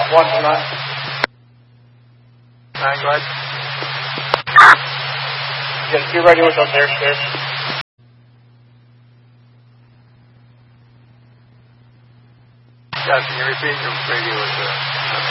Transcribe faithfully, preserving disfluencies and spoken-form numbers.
one to nine. Nine, go ahead. Yes, get ready with those airstairs. Yeah, can you repeat your radio with the...